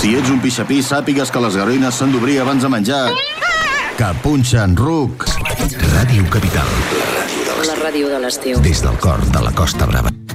Si ets un pixapí, sàpigues que les garoines s'han d'obrir abans de menjar. Que punxen ruc. Ràdio Capital. La ràdio de l'estiu. Des del cor de la Costa Brava.